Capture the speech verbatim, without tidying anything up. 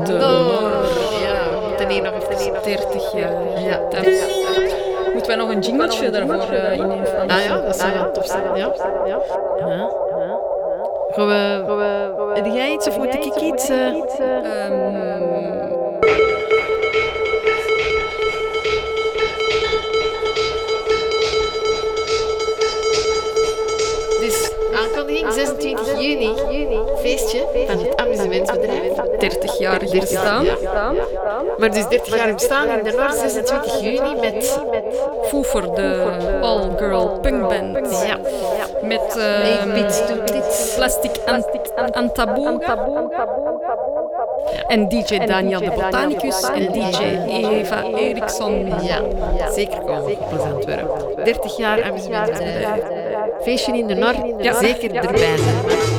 De Nor. Ja, we moeten hier nog even dertig jaar. Ja, dat is... Moeten wij nog een jingletje daarvoor uh, innemen? Ah ja, dat zou wel tof zijn. Ja. Ja. Ja. Gaan we... Gaan we... Heb jij iets of moet ik iets? Uh... Um... Aankondiging zesentwintig juni, feestje van het amusementsbedrijf. dertig jaar bestaan. Ja. Maar dus dertig jaar bestaan in de Nor, zesentwintig juni met Foefer, de all-girl punkband. Ja. Met uh, Plastic Antaboga. En D J Daniel de Botanicus en D J Eva Eriksson. Ja, zeker komen op Antwerpen. dertig jaar amusementsbedrijf. Feestje in de Nor, ja. Zeker erbij zijn.